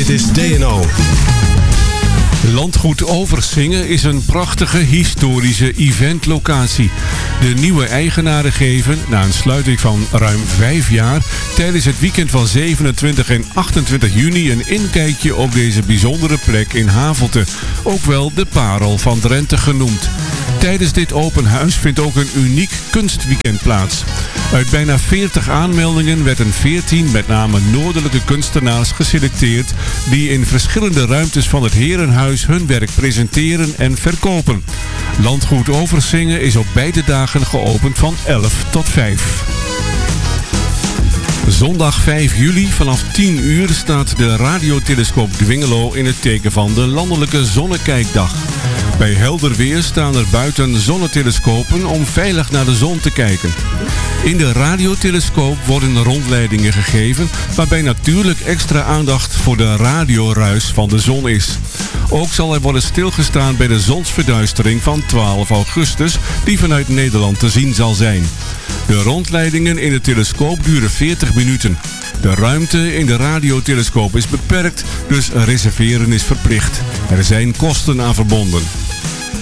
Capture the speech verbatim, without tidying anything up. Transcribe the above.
Dit is D N O. Landgoed Oversingen is een prachtige historische eventlocatie. De nieuwe eigenaren geven, na een sluiting van ruim vijf jaar, tijdens het weekend van zevenentwintig en achtentwintig juni een inkijkje op deze bijzondere plek in Havelte, ook wel de Parel van Drenthe genoemd. Tijdens dit open huis vindt ook een uniek kunstweekend plaats. Uit bijna veertig aanmeldingen werden veertien met name noordelijke kunstenaars geselecteerd die in verschillende ruimtes van het Herenhuis hun werk presenteren en verkopen. Landgoed Oversingen is op beide dagen geopend van elf tot vijf. Zondag vijf juli vanaf tien uur staat de radiotelescoop Dwingelo in het teken van de landelijke zonnekijkdag. Bij helder weer staan er buiten zonnetelescopen om veilig naar de zon te kijken. In de radiotelescoop worden rondleidingen gegeven, waarbij natuurlijk extra aandacht voor de radioruis van de zon is. Ook zal er worden stilgestaan bij de zonsverduistering van twaalf augustus, die vanuit Nederland te zien zal zijn. De rondleidingen in de telescoop duren veertig minuten. De ruimte in de radiotelescoop is beperkt, dus reserveren is verplicht. Er zijn kosten aan verbonden.